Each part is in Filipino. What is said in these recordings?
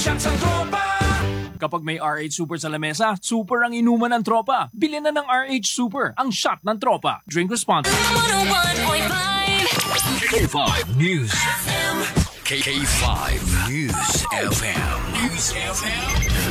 Kapag may RH Super sa lamesa, super ang inuman ng tropa. Bilhin na ng RH Super, ang shot ng tropa. Drink responsibly. 101.5 K5 News FM. K5 News FM. News FM.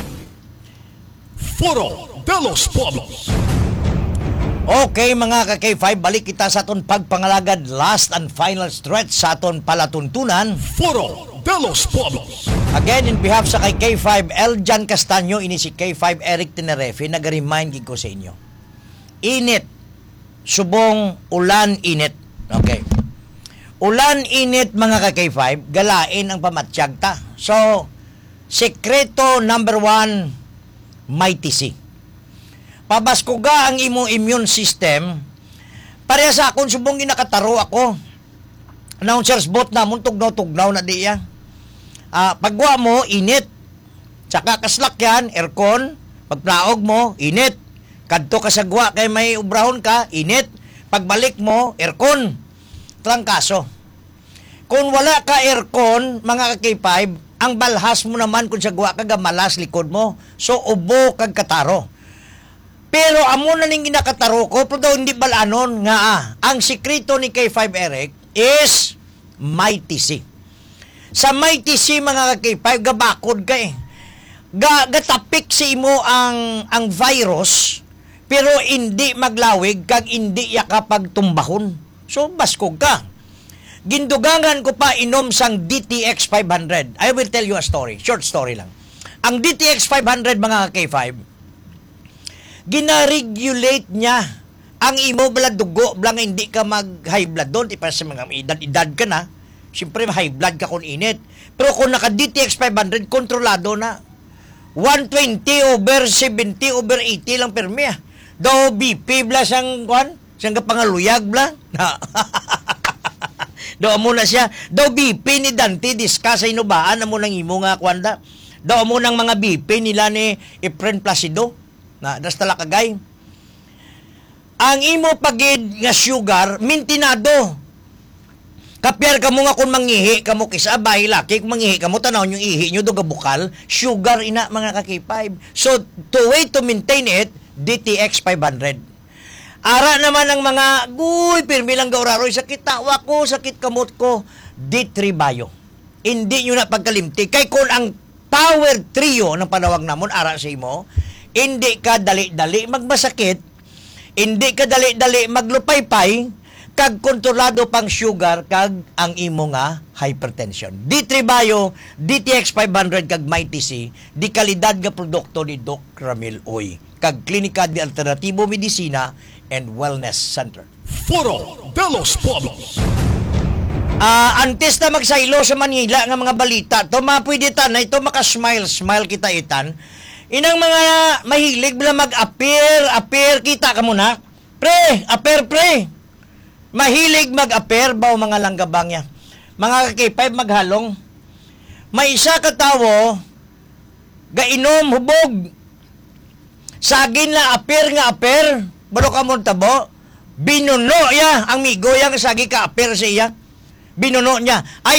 Foro de los Pueblos. Okay mga ka-K5, balik kita sa aton pagpangalagad last and final stretch sa aton palatuntunan. Foro de los Pueblos. Again, in behalf sa kay K5 Eljan Castaño, ini si K5 Eric Tenerefe, nag-remind ko sa inyo. Init. Subong ulan init. Okay. Ulan init mga ka-K5, galain ang pamatsyag ta. So, sekreto number 1, may tisi. Pabaskuga ang imo immune system. Pareha sa akong subong ginakataro ako. Announcers bot na, tugnaw na di yan. Pagwa mo, init. Tsaka kaslak yan, aircon. Pagplaog mo, init. Kadto ka sa gwa, kay may ubrahon ka, init. Pagbalik mo, aircon. Trangkaso. Kung wala ka aircon, mga ka-K5, ang balhas mo naman kung sa gwa ka, gamalas likod mo. So, ubo kag kataro. Pero amo na ning ginakataro ko, pero hindi balanon nga ang sikreto ni K5 Eric is may tisi. Sa may tisi mga ka-K5, gabakod ka eh. Gatapik si imo ang virus, pero hindi maglawig kag hindi yakapag tumbahon. So baskog ka. Gindugangan ko pa inom sang DTX 500. I will tell you a story, short story lang. Ang DTX 500 mga ka-K5, gina-regulate niya ang imo blood dugo blang hindi ka mag-high blood doon. Ipa sa mga edad ka na, siyempre high blood ka kung init. Pero kung naka-DTX 500, kontrolado na. 120/70/80 lang permi. Daw BP bla siyang kapangaluyag bla. Daw mo na siya. Daw BP ni Dante discuss sa inubaan na mo nang imo nga kwanda. Daw mo nang mga BP nila ni Efren Placido. Na das tala kagay. Ang imo pagid nga sugar mintinado. Kapyar kamo nga kung mangihi kamo kisa bahay laki kung mangihi kamo tanaw yung ihi nyo do bukal, sugar ina mga ka-K5. So the way to maintain it, DTX 500. Ara naman ang mga pirmi lang gauraroy, sakit tawa ko, sakit kamot ko, D3 Bio. Hindi nyo na pagkalimti kay kung ang power trio ng panawag namon ara sa imo, hindi ka dali-dali magmasakit, hindi ka dali-dali maglupaypay, kag kontrolado pang sugar, kag ang imo nga hypertension. D3 Bio, DTX 500, kag may TC, di kalidad nga produkto ni Doc Ramil Uy, kag Klinika de Alternativo Medicina and Wellness Center. Foro de los Pueblos. Antes na magsaylo sa Manila nga mga balita, to mapwede tan na ito makasmile kita itan. Inang mga mahilig bila mag-appear, kita ka muna. Pre. Mahilig mag-appear ba o mga langgabang niya? Mga K5 maghalong. May isa ka tawo, gainom, hubog. Sagin na appear, baro ka mong tabo. Binuno ya, ang migo yang sagi ka appear sa iya. Binuno niya. Ay,